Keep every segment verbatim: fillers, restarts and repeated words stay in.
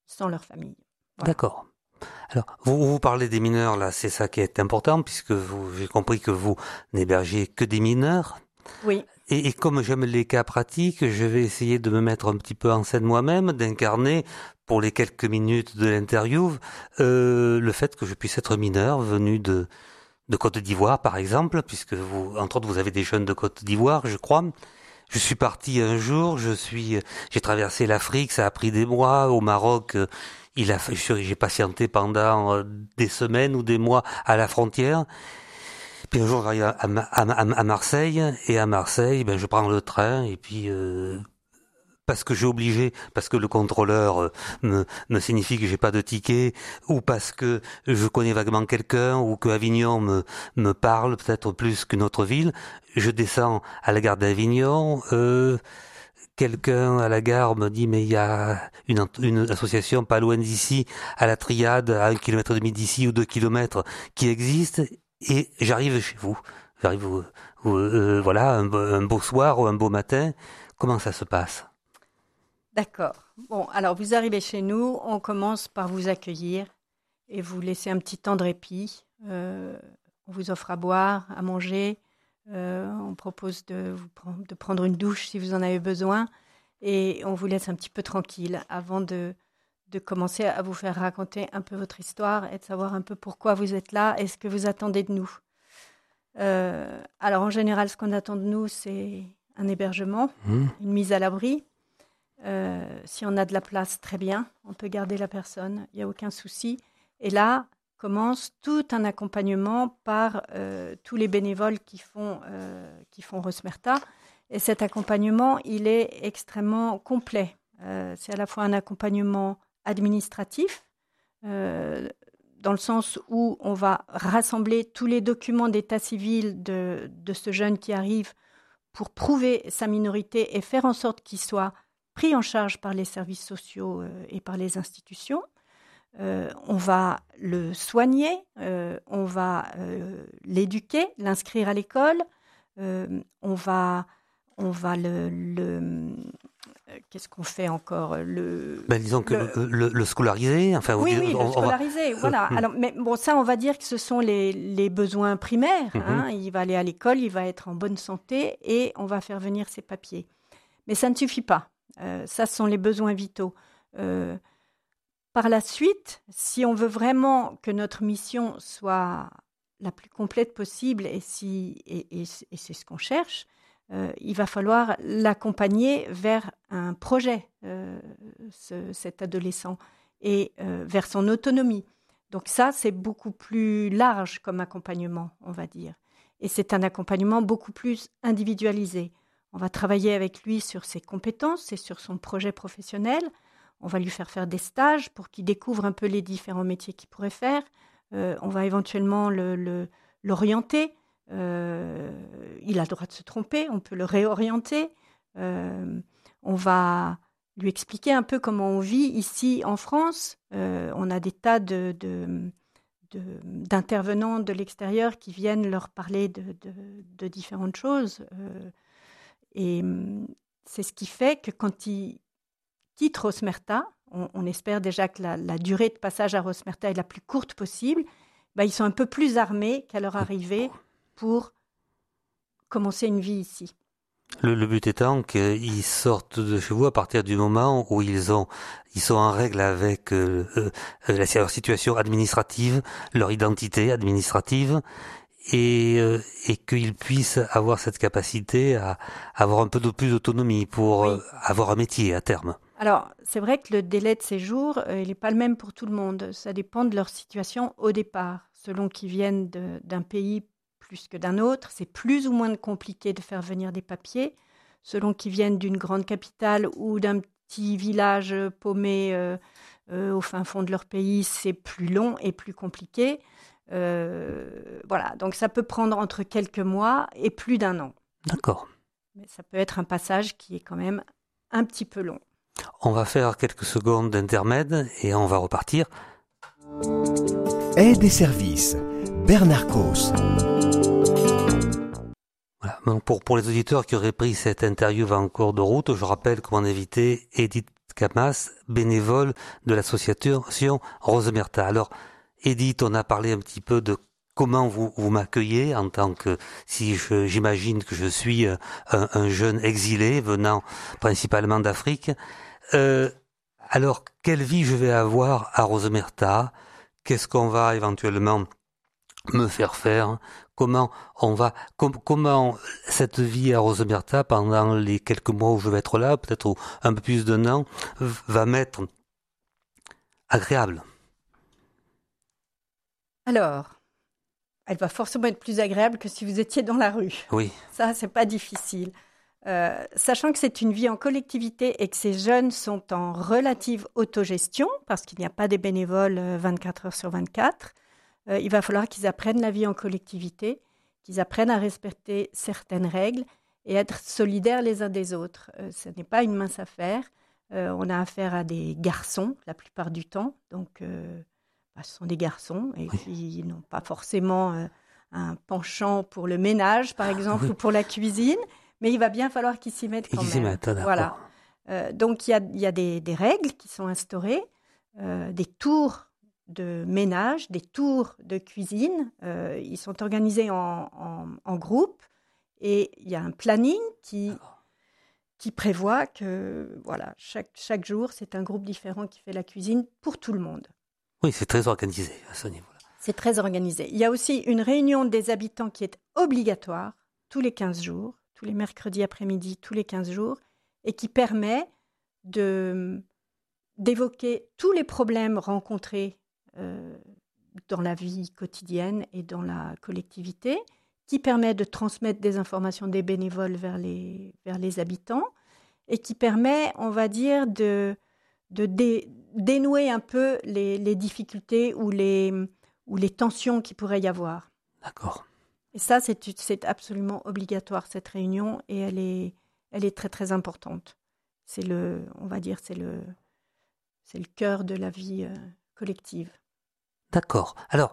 sans leur famille. Voilà. D'accord. Alors, vous, vous parlez des mineurs, là, c'est ça qui est important, puisque vous, j'ai compris que vous n'hébergez que des mineurs. Oui. Et, et comme j'aime les cas pratiques, je vais essayer de me mettre un petit peu en scène moi-même, d'incarner, pour les quelques minutes de l'interview, euh, le fait que je puisse être mineur, venu de, de Côte d'Ivoire, par exemple, puisque vous, entre autres, vous avez des jeunes de Côte d'Ivoire, je crois. Je suis parti un jour, je suis, j'ai traversé l'Afrique, ça a pris des mois. Au Maroc, il a, j'ai patienté pendant des semaines ou des mois à la frontière. Puis un jour, j'arrive à, à, à, à Marseille, et à Marseille, ben, je prends le train, et puis, euh, parce que j'ai obligé, parce que le contrôleur me, me signifie que j'ai pas de ticket, ou parce que je connais vaguement quelqu'un, ou que Avignon me, me parle peut-être plus qu'une autre ville, je descends à la gare d'Avignon, euh, quelqu'un à la gare me dit mais il y a une, une association pas loin d'ici, à la Triade, à un kilomètre et demi d'ici, ou deux kilomètres, qui existe, et j'arrive chez vous. J'arrive, vous, vous, euh, voilà, un, un beau soir ou un beau matin. Comment ça se passe ? D'accord. Bon, alors vous arrivez chez nous, on commence par vous accueillir et vous laisser un petit temps de répit. Euh, on vous offre à boire, à manger. Euh, on propose de, vous prendre, de prendre une douche si vous en avez besoin. Et on vous laisse un petit peu tranquille avant de, de commencer à vous faire raconter un peu votre histoire et de savoir un peu pourquoi vous êtes là et ce que vous attendez de nous. Euh, alors en général, ce qu'on attend de nous, c'est un hébergement, mmh. une mise à l'abri. Euh, si on a de la place, très bien, on peut garder la personne, il n'y a aucun souci. Et là commence tout un accompagnement par euh, tous les bénévoles qui font, euh, qui font Rosmerta. Et cet accompagnement, il est extrêmement complet. Euh, c'est à la fois un accompagnement administratif, euh, dans le sens où on va rassembler tous les documents d'état civil de, de ce jeune qui arrive pour prouver sa minorité et faire en sorte qu'il soit pris en charge par les services sociaux euh, et par les institutions. Euh, on va le soigner, euh, on va euh, l'éduquer, l'inscrire à l'école, euh, on va, on va le, le euh, qu'est-ce qu'on fait encore le, ben, disons que le, le, le scolariser, enfin oui, dire, oui, on, le scolariser, va... voilà. Alors, mais bon, ça, on va dire que ce sont les, les besoins primaires. Mm-hmm. Hein. Il va aller à l'école, il va être en bonne santé et on va faire venir ses papiers. Mais ça ne suffit pas. Euh, ça, ce sont les besoins vitaux. Euh, par la suite, si on veut vraiment que notre mission soit la plus complète possible, et, si, et, et, et c'est ce qu'on cherche, euh, il va falloir l'accompagner vers un projet, euh, ce, cet adolescent, et euh, vers son autonomie. Donc ça, c'est beaucoup plus large comme accompagnement, on va dire. Et c'est un accompagnement beaucoup plus individualisé. On va travailler avec lui sur ses compétences et sur son projet professionnel. On va lui faire faire des stages pour qu'il découvre un peu les différents métiers qu'il pourrait faire. Euh, on va éventuellement le, le, l'orienter. Euh, il a le droit de se tromper, on peut le réorienter. Euh, on va lui expliquer un peu comment on vit ici en France. Euh, on a des tas de, de, de, d'intervenants de l'extérieur qui viennent leur parler de, de, de différentes choses. Euh, Et c'est ce qui fait que quand ils quittent Rosmerta, on, on espère déjà que la, la durée de passage à Rosmerta est la plus courte possible, bah, ils sont un peu plus armés qu'à leur arrivée pour commencer une vie ici. Le, le but étant qu'ils sortent de chez vous à partir du moment où ils ont, ils sont en règle avec euh, euh, la, leur situation administrative, leur identité administrative, et, euh, et qu'ils puissent avoir cette capacité à, à avoir un peu de plus d'autonomie pour oui. euh, avoir un métier à terme. Alors, c'est vrai que le délai de séjour, euh, il n'est pas le même pour tout le monde. Ça dépend de leur situation au départ. Selon qu'ils viennent de, d'un pays plus que d'un autre, c'est plus ou moins compliqué de faire venir des papiers. Selon qu'ils viennent d'une grande capitale ou d'un petit village paumé euh, euh, au fin fond de leur pays, c'est plus long et plus compliqué. Euh, voilà, donc ça peut prendre entre quelques mois et plus d'un an. D'accord. Mais ça peut être un passage qui est quand même un petit peu long. On va faire quelques secondes d'intermède et on va repartir. Aide et services, Bernard Cos. Voilà. Donc pour, pour les auditeurs qui auraient pris cette interview en cours de route, je rappelle que mon invité Edith Camas, bénévole de l'association Rosemerta. Alors, Edith, on a parlé un petit peu de comment vous, vous m'accueillez en tant que, si je, j'imagine que je suis un, un jeune exilé venant principalement d'Afrique. Euh, alors, quelle vie je vais avoir à Rosemerta? Qu'est-ce qu'on va éventuellement me faire faire? Comment on va, com- comment cette vie à Rosemerta pendant les quelques mois où je vais être là, peut-être un peu plus d'un an, va m'être agréable? Alors, elle va forcément être plus agréable que si vous étiez dans la rue. Oui. Ça, c'est pas difficile. Euh, sachant que c'est une vie en collectivité et que ces jeunes sont en relative autogestion, parce qu'il n'y a pas des bénévoles vingt-quatre heures sur vingt-quatre, euh, il va falloir qu'ils apprennent la vie en collectivité, qu'ils apprennent à respecter certaines règles et être solidaires les uns des autres. Euh, ce n'est pas une mince affaire. Euh, on a affaire à des garçons la plupart du temps, donc euh, bah, ce sont des garçons et Oui. qui n'ont pas forcément euh, un penchant pour le ménage, par exemple, oui. ou pour la cuisine. Mais il va bien falloir qu'ils s'y mettent quand Ils s'y même. mettent, d'accord. Voilà. Euh, donc, il y a, y a des, des règles qui sont instaurées, euh, des tours de ménage, des tours de cuisine. Euh, ils sont organisés en, en, en groupe et il y a un planning qui, qui prévoit que voilà, chaque, chaque jour, c'est un groupe différent qui fait la cuisine pour tout le monde. Oui, c'est très organisé à ce niveau-là. C'est très organisé. Il y a aussi une réunion des habitants qui est obligatoire tous les quinze jours. Tous les mercredis après-midi, tous les quinze jours, et qui permet de, d'évoquer tous les problèmes rencontrés euh, dans la vie quotidienne et dans la collectivité, qui permet de transmettre des informations des bénévoles vers les, vers les habitants, et qui permet, on va dire, de, de dé, dénouer un peu les, les difficultés ou les, ou les tensions qu'il pourrait y avoir. D'accord. Et ça, c'est, c'est absolument obligatoire, cette réunion, et elle est, elle est très, très importante. C'est le, on va dire, c'est le, c'est le cœur de la vie euh, collective. D'accord. Alors,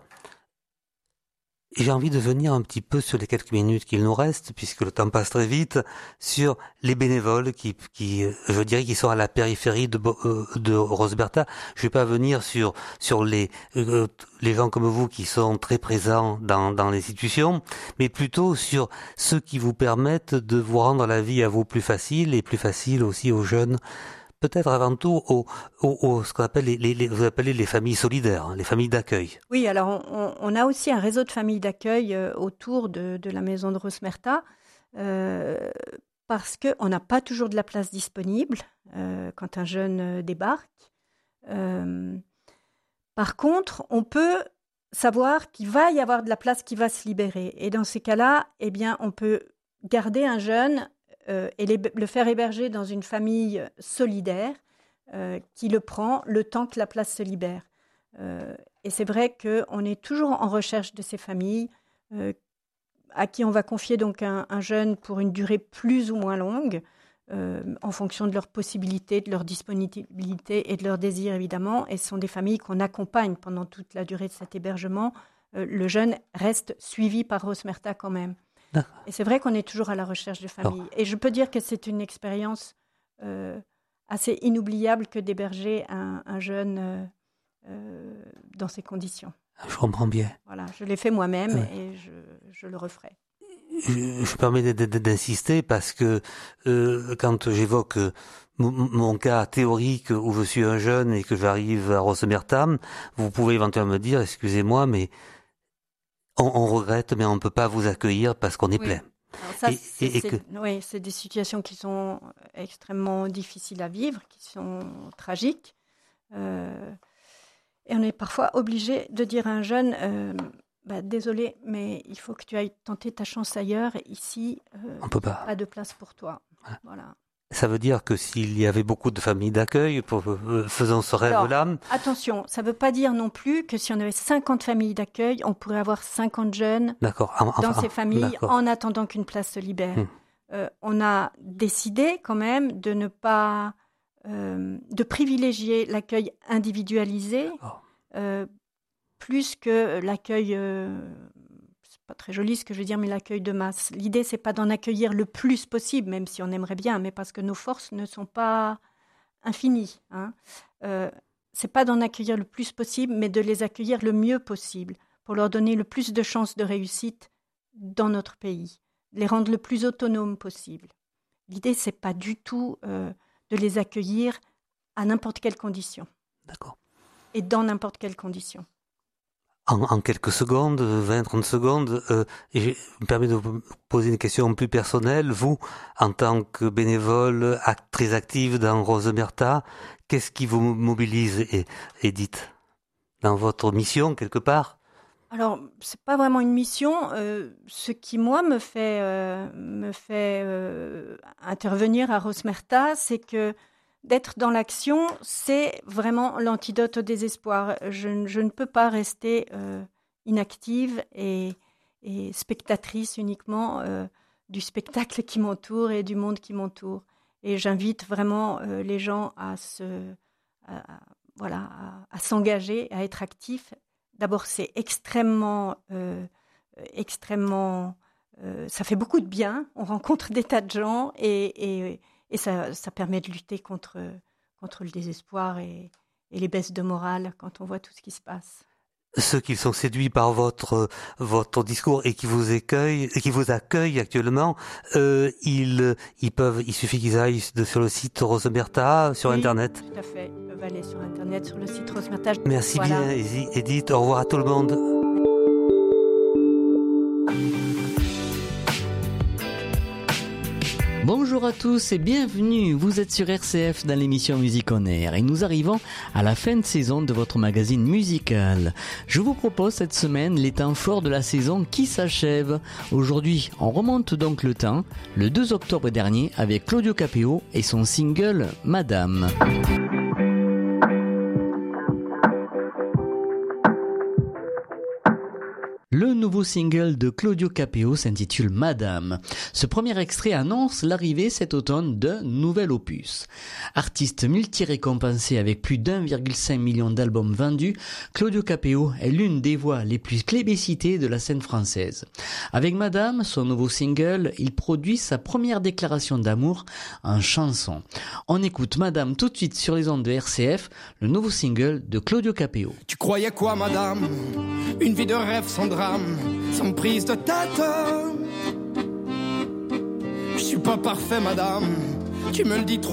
j'ai envie de venir un petit peu sur les quelques minutes qu'il nous reste, puisque le temps passe très vite, sur les bénévoles qui, qui je dirais, qui sont à la périphérie de, de Rosemerta. Je vais pas venir sur sur les euh, les gens comme vous qui sont très présents dans dans l'institution, mais plutôt sur ceux qui vous permettent de vous rendre la vie à vous plus facile et plus facile aussi aux jeunes. Peut-être avant tout aux, aux, aux ce qu'on appelle les, les, les, vous appelez les familles solidaires, hein, les familles d'accueil. Oui, alors on, on a aussi un réseau de familles d'accueil euh, autour de, de la maison de Rosemerta, euh, parce qu'on n'a pas toujours de la place disponible euh, quand un jeune euh, débarque. Euh, par contre, on peut savoir qu'il va y avoir de la place qui va se libérer. Et dans ces cas-là, eh bien, on peut garder un jeune Euh, et les, le faire héberger dans une famille solidaire euh, qui le prend le temps que la place se libère. Euh, et c'est vrai qu'on est toujours en recherche de ces familles euh, à qui on va confier donc un, un jeune pour une durée plus ou moins longue, euh, en fonction de leurs possibilités, de leur disponibilité et de leurs désirs évidemment. Et ce sont des familles qu'on accompagne pendant toute la durée de cet hébergement. Euh, le jeune reste suivi par Rosemerta quand même. Et c'est vrai qu'on est toujours à la recherche de famille. Oh. Et je peux dire que c'est une expérience euh, assez inoubliable que d'héberger un, un jeune euh, euh, dans ces conditions. Je comprends bien. Voilà, je l'ai fait moi-même ouais. et je, je le referai. Je, je me permets d'insister parce que euh, quand j'évoque euh, mon, mon cas théorique où je suis un jeune et que j'arrive à Rosemerta, vous pouvez éventuellement me dire, excusez-moi, mais On, on regrette, mais on ne peut pas vous accueillir parce qu'on est oui. plein. Alors ça, et, c'est, et c'est, que... oui, c'est des situations qui sont extrêmement difficiles à vivre, qui sont tragiques. Euh, et on est parfois obligé de dire à un jeune, euh, bah, désolé, mais il faut que tu ailles tenter ta chance ailleurs. Ici, euh, on peut pas. pas de place pour toi. Voilà. Voilà. Ça veut dire que s'il y avait beaucoup de familles d'accueil, pour, euh, faisant ce rêve-là... Alors, attention, ça ne veut pas dire non plus que si on avait cinquante familles d'accueil, on pourrait avoir cinquante jeunes d'accord. Enfin, dans ces familles d'accord. en attendant qu'une place se libère. Hum. Euh, on a décidé quand même de ne pas... Euh, de privilégier l'accueil individualisé euh, plus que l'accueil... Euh, pas très joli ce que je veux dire, mais l'accueil de masse. L'idée, c'est pas d'en accueillir le plus possible, même si on aimerait bien, mais parce que nos forces ne sont pas infini. Hein. Euh, c'est pas d'en accueillir le plus possible, mais de les accueillir le mieux possible pour leur donner le plus de chances de réussite dans notre pays, de les rendre le plus autonomes possible. L'idée, c'est pas du tout euh, de les accueillir à n'importe quelle condition. D'accord. Et dans n'importe quelle condition. En, en quelques secondes, vingt à trente secondes, euh, je me permets de vous poser une question plus personnelle. Vous, en tant que bénévole, act, très active dans Rose Omerta, qu'est-ce qui vous mobilise, Edith, dans votre mission, quelque part? Alors, c'est pas vraiment une mission. Euh, ce qui, moi, me fait, euh, me fait euh, intervenir à Rose Omerta, c'est que d'être dans l'action, c'est vraiment l'antidote au désespoir. Je, je ne peux pas rester euh, inactive et, et spectatrice uniquement euh, du spectacle qui m'entoure et du monde qui m'entoure. Et j'invite vraiment euh, les gens à, se, à, à, voilà, à, à s'engager, à être actifs. D'abord, c'est extrêmement, euh, extrêmement, euh, ça fait beaucoup de bien. On rencontre des tas de gens et, et Et ça, ça permet de lutter contre, contre le désespoir et, et les baisses de morale quand on voit tout ce qui se passe. Ceux qui sont séduits par votre votre discours et qui vous accueillent, qui vous accueillent actuellement, euh, ils ils peuvent, il suffit qu'ils aillent de, sur le site Rose Omerta, sur oui, Internet. Tout à fait, ils peuvent aller sur Internet, sur le site Rose Omerta. Merci voilà. bien, Edith. Au revoir à tout le monde. Bonjour à tous et bienvenue, vous êtes sur R C F dans l'émission Musique en Air et nous arrivons à la fin de saison de votre magazine musical. Je vous propose cette semaine les temps forts de la saison qui s'achève. Aujourd'hui, on remonte donc le temps, le deux octobre dernier avec Claudio Capeo et son single Madame. Le nouveau single de Claudio Capeo s'intitule Madame. Ce premier extrait annonce l'arrivée cet automne d'un nouvel opus. Artiste multi-récompensé avec plus d'un virgule cinq million d'albums vendus, Claudio Capeo est l'une des voix les plus plébiscitées de la scène française. Avec Madame, son nouveau single, il produit sa première déclaration d'amour en chanson. On écoute Madame tout de suite sur les ondes de R C F, le nouveau single de Claudio Capeo. Tu croyais quoi, madame? Une vie de rêve sans drame, sans prise de tête. Je suis pas parfait, madame, tu me le dis trop